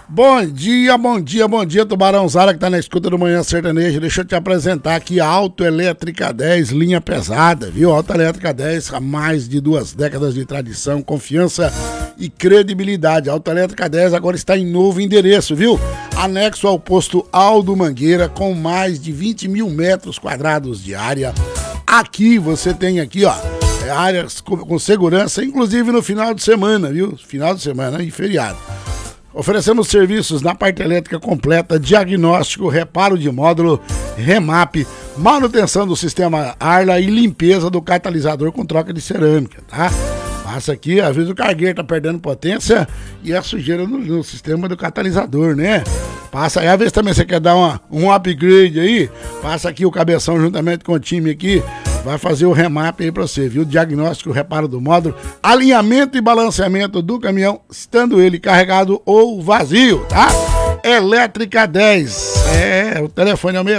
Bom dia, Tubarãozada que tá na escuta do Manhã Sertaneja. Deixa eu te apresentar aqui a Autoelétrica 10, linha pesada, viu? Autoelétrica 10, há mais de 2 décadas de tradição, confiança e credibilidade. A Autoelétrica 10 agora está em novo endereço, viu? Anexo ao posto Aldo Mangueira, com mais de 20 mil metros quadrados de área. Aqui você tem aqui, ó, áreas com segurança, inclusive no final de semana, viu? Final de semana e feriado. Oferecemos serviços na parte elétrica completa, diagnóstico, reparo de módulo, remap, manutenção do sistema Arla e limpeza do catalisador com troca de cerâmica, tá? Passa aqui, às vezes o cargueiro tá perdendo potência e a sujeira no sistema do catalisador, né? Passa aí, às vezes também você quer dar um upgrade aí, passa aqui o Cabeção juntamente com o time aqui, vai fazer o remap aí pra você, viu? Diagnóstico, reparo do módulo, alinhamento e balanceamento do caminhão, estando ele carregado ou vazio, tá? Elétrica 10, o telefone é o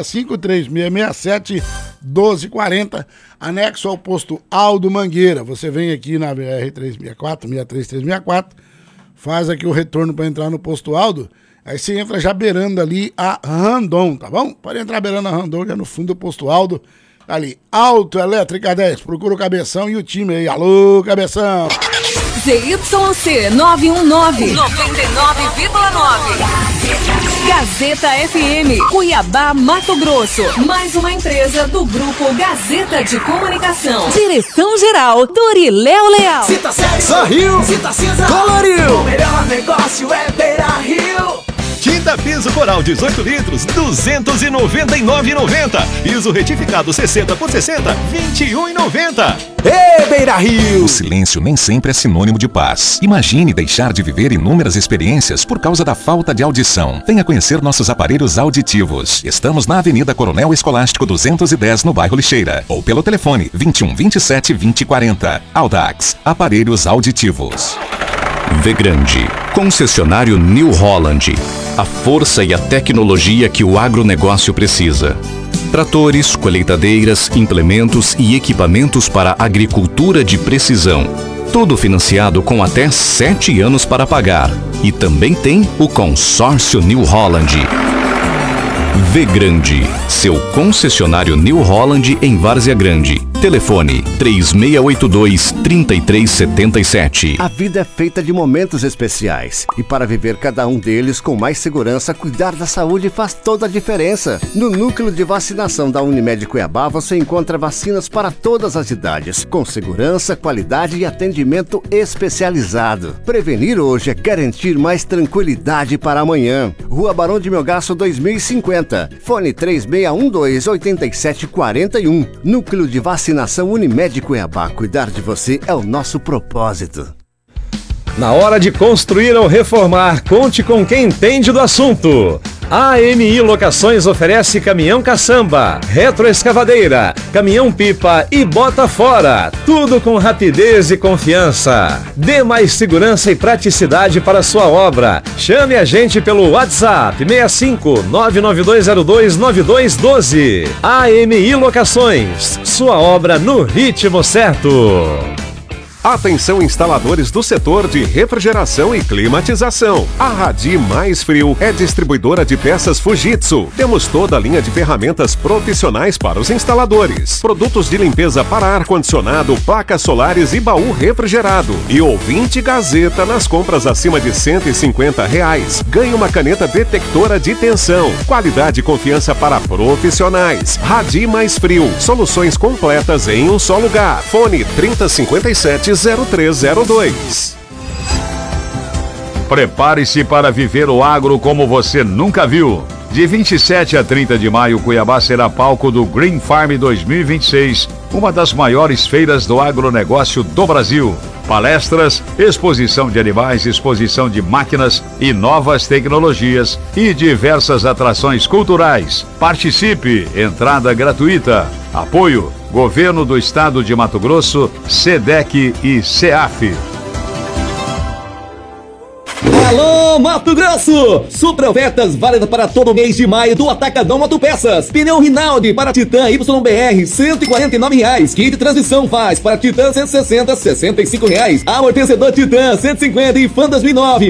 653667-1240, anexo ao posto Aldo Mangueira. Você vem aqui na BR-364, 63364, faz aqui o retorno para entrar no posto Aldo, aí você entra já beirando ali a Randon, tá bom? Pode entrar beirando a Randon, já no fundo do posto Aldo, ali, Autoelétrica 10, procura o Cabeção e o time aí. Alô, Cabeção! ZYC 919, 99,9. Gazeta FM, Cuiabá, Mato Grosso. Mais uma empresa do Grupo Gazeta de Comunicação. Direção-geral, Doriléo Leal. Cita sério, sorriu, cita cinza, coloriu. O melhor negócio é Beira Rio. Tinta piso coral 18 litros, R$ 299,90. Piso retificado 60 por 60, R$ 21,90. Ei, Beira Rio! O silêncio nem sempre é sinônimo de paz. Imagine deixar de viver inúmeras experiências por causa da falta de audição. Venha conhecer nossos aparelhos auditivos. Estamos na Avenida Coronel Escolástico 210, no bairro Lixeira. Ou pelo telefone 21 27 20 40. Audax, aparelhos auditivos. Vegrande, concessionário New Holland. A força e a tecnologia que o agronegócio precisa. Tratores, colheitadeiras, implementos e equipamentos para agricultura de precisão. Tudo financiado com até 7 anos para pagar. E também tem o consórcio New Holland. Vegrande, seu concessionário New Holland em Várzea Grande. Telefone 3682-3377. A vida é feita de momentos especiais. E para viver cada um deles com mais segurança, cuidar da saúde faz toda a diferença. No núcleo de vacinação da Unimed Cuiabá, você encontra vacinas para todas as idades, com segurança, qualidade e atendimento especializado. Prevenir hoje é garantir mais tranquilidade para amanhã. Rua Barão de Melgaço 2050. Fone 3612-8741. Núcleo de vacinação Unimed Cuiabá. Cuidar de você é o nosso propósito. Na hora de construir ou reformar, conte com quem entende do assunto. AMI Locações oferece caminhão caçamba, retroescavadeira, caminhão pipa e bota fora. Tudo com rapidez e confiança. Dê mais segurança e praticidade para sua obra. Chame a gente pelo WhatsApp 65 99202 9212. AMI Locações, sua obra no ritmo certo. Atenção instaladores do setor de refrigeração e climatização. A Radi Mais Frio é distribuidora de peças Fujitsu. Temos toda a linha de ferramentas profissionais para os instaladores. Produtos de limpeza para ar-condicionado, placas solares e baú refrigerado. E ouvinte Gazeta nas compras acima de R$ 150. Ganhe uma caneta detectora de tensão. Qualidade e confiança para profissionais. Radi Mais Frio. Soluções completas em um só lugar. Fone 3057-0302. Prepare-se para viver o agro como você nunca viu. De 27 a 30 de maio, Cuiabá será palco do Green Farm 2026, uma das maiores feiras do agronegócio do Brasil. Palestras, exposição de animais, exposição de máquinas e novas tecnologias e diversas atrações culturais. Participe, entrada gratuita. Apoio, Governo do Estado de Mato Grosso, SEDEC e SEAF. Alô, Mato Grosso! Super ofertas válidas para todo mês de maio do Atacadão Autopeças. Pneu Rinaldi para Titan YBR, R$ 149. Kit de transmissão Faz para Titan 160, R$ 65. Amortecedor Titan 150 e Fan 2009.